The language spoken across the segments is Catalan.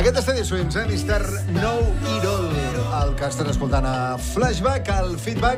Aquest és Teddy Swims, Mr. Know It All, el que estàs escoltant a Flashback, el Feedback.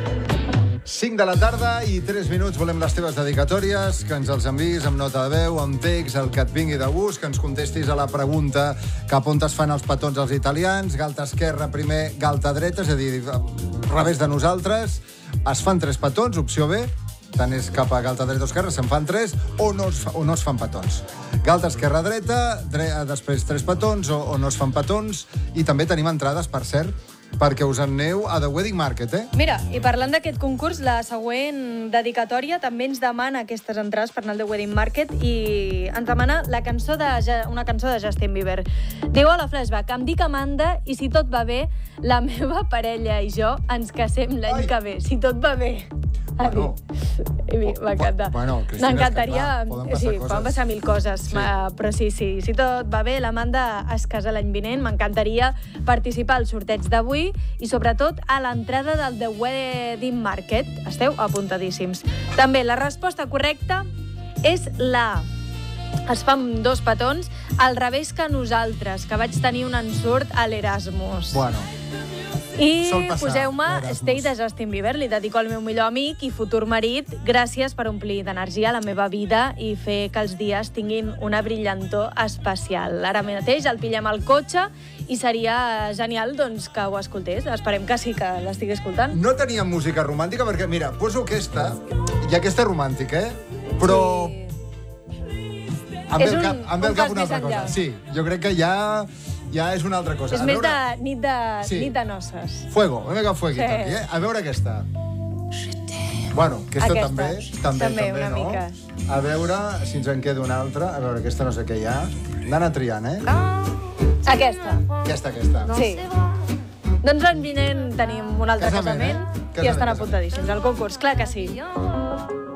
5 de la tarda i 3 minuts. Volem les teves dedicatòries, que ens els enviïs amb nota de veu, amb text, el que et vingui de gust, que ens contestis a la pregunta cap on es fan els petons als italians, galta esquerra primer, galta dreta, és a dir, revés de nosaltres. Es fan 3 petons, opció B, tant és cap a galta dreta o esquerra, se'n fan 3, o no es fan petons. Galta esquerra dreta, després 3 petons o no es fan petons, i també tenim entrades, per cert, perquè us en aneu a The Wedding Market, eh? Mira, i parlant d'aquest concurs, la següent dedicatòria també ens demana aquestes entrades per anar al The Wedding Market i ens demana una cançó de Justin Bieber. Diu a la Flashback, em dic Amanda i si tot va bé, la meva parella i jo ens casem l'any que ve. Si tot va bé. Bueno, m'encanta. Bueno, Cristina, m'encantaria... poden passar mil coses, sí. Però sí, si tot va bé, l'Amanda es casa l'any vinent. M'encantaria participar al sorteig d'avui i, sobretot, a l'entrada del The Wedding Market. Esteu apuntadíssims. També la resposta correcta és la A. Es fan 2 petons al revés que nosaltres, que vaig tenir un ensurt a l'Erasmus. Bueno. I poseu-me Stay de Justin Bieber. Li dedico al meu millor amic i futur marit. Gràcies per omplir d'energia la meva vida i fer que els dies tinguin una brillantor especial. Ara mateix el pillem al cotxe i seria genial doncs, que ho escoltés. Esperem que sí que l'estigui escoltant. No teníem música romàntica perquè, mira, poso aquesta, i aquesta és romàntica, Però... Sí. Em ve el cap una altra cosa. Sí, jo crec que ja és una altra cosa. És més de nit de noces. Fuego, una fueguito aquí, A veure aquesta. Bueno, aquesta també, una no? mica. A veure si ens en queda una altra. A veure, aquesta no sé què hi ha. Anant triant, Aquesta. Aquesta. Sí. Doncs l'any vinent tenim un altre casament i estan apuntadíssims al concurs. Clar que sí.